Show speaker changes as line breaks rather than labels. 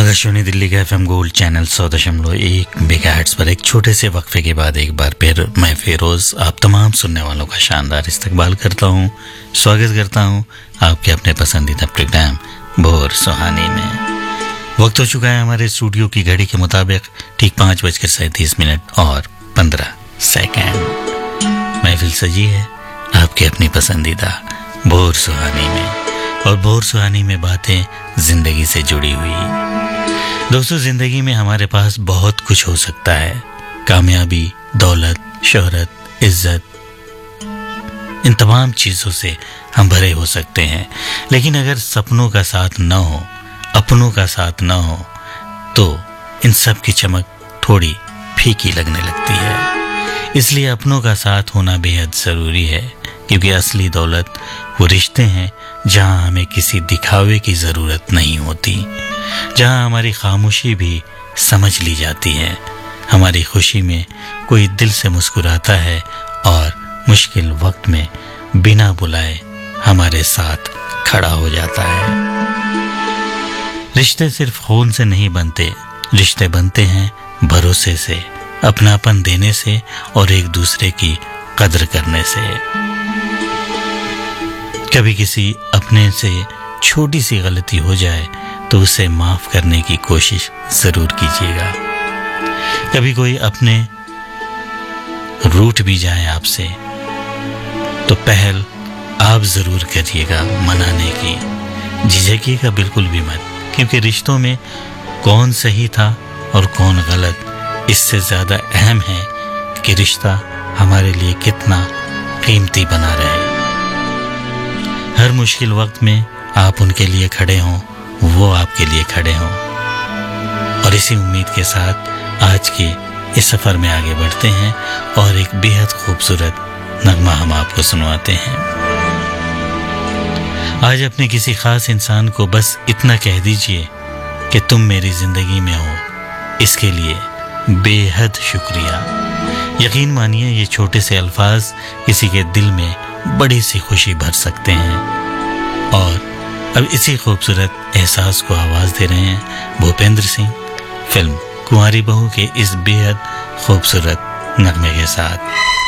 आकाशवाणी दिल्ली का FM gold channel 100.1 megahertz पर एक छोटे से वक्फे के बाद एक बार फिर मैं फिरोज आप तमाम सुनने वालों का शानदार इस्तकबाल करता हूँ, स्वागत करता हूँ आपके अपने पसंदीदा प्रोग्राम भोर सुहानी में। वक्त हो चुका है हमारे स्टूडियो की घड़ी के मुताबिक ठीक 5:37 और 15 सेकंड। महफिल सजी है आपके अपनी पसंदीदा भोर सुहानी में, और भोर सुहानी में बातें जिंदगी से जुड़ी हुई। दोस्तों, जिंदगी में हमारे पास बहुत कुछ हो सकता है, कामयाबी, दौलत, शोहरत, इज्जत, इन तमाम चीजों से हम भरे हो सकते हैं, लेकिन अगर सपनों का साथ न हो, अपनों का साथ न हो, तो इन सब की चमक थोड़ी फीकी लगने लगती है। इसलिए अपनों का साथ होना बेहद जरूरी है, क्योंकि असली दौलत वो रिश्ते हैं जहां हमें किसी दिखावे की जरूरत नहीं होती, जहां हमारी खामोशी भी समझ ली जाती है, हमारी खुशी में कोई दिल से मुस्कुराता है और मुश्किल वक्त में बिना बुलाए हमारे साथ खड़ा हो जाता है। रिश्ते सिर्फ खून से नहीं बनते, रिश्ते बनते हैं भरोसे से, अपनापन देने से और एक दूसरे की कद्र करने से। कभी किसी अपने से छोटी सी गलती हो जाए तो उसे माफ करने की कोशिश जरूर कीजिएगा। कभी कोई अपने रूठ भी जाए आपसे तो पहल आप जरूर करिएगा मनाने की, झिझकिएगा बिल्कुल भी मत, क्योंकि रिश्तों में कौन सही था और कौन गलत, इससे ज्यादा अहम है कि रिश्ता हमारे लिए कितना कीमती बना रहे। हर मुश्किल वक्त में आप उनके लिए खड़े हों, वो आपके लिए खड़े हों। और इसी उम्मीद के साथ आज के इस सफर में आगे बढ़ते हैं और एक बेहद खूबसूरत नगमा हम आपको सुनवाते हैं। आज अपने किसी खास इंसान को बस इतना कह दीजिए कि तुम मेरी जिंदगी में हो, इसके लिए बेहद शुक्रिया। यकीन मानिए ये छोटे से अल्फाज किसी के दिल में बड़ी सी खुशी भर सकते हैं। और अब इसी खूबसूरत एहसास को आवाज दे रहे हैं भूपेंद्र सिंह फिल्म कुंवारी बहू के इस बेहद खूबसूरत नगमे के साथ।